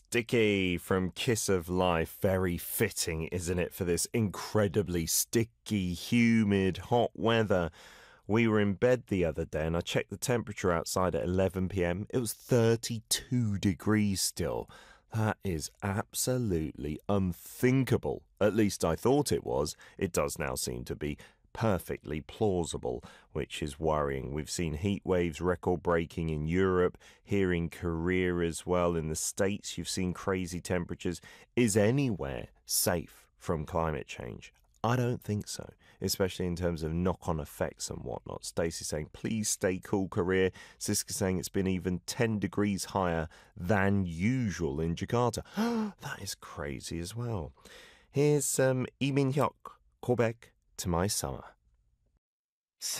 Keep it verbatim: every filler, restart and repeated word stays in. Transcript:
Sticky from Kiss of Life. Very fitting, isn't it, for this incredibly sticky, humid, hot weather. We were in bed the other day and I checked the temperature outside at eleven p m. It was thirty-two degrees still. That is absolutely unthinkable. At least I thought it was. It does now seem to be perfectly plausible, which is worrying. We've seen heat waves record breaking in Europe, here in Korea as well. In the States, you've seen crazy temperatures. Is anywhere safe from climate change? I don't think so, especially in terms of knock-on effects and whatnot. Stacey saying, please stay cool, Korea. Siska saying it's been even ten degrees higher than usual in Jakarta. That is crazy as well. Here's um, Lee Min-hyuk, 고백 to my summer.